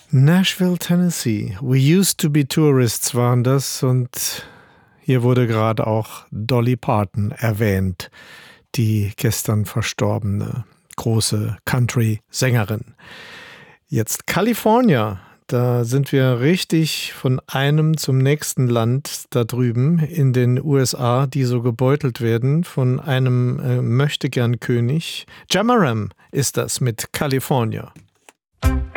Nashville, Tennessee. We used to be tourists waren das und hier wurde gerade auch Dolly Parton erwähnt, die gestern verstorbene große Country-Sängerin. Jetzt California, da sind wir richtig von einem zum nächsten Land da drüben in den USA, die so gebeutelt werden von einem Möchtegern-König. Jamaram ist das mit California.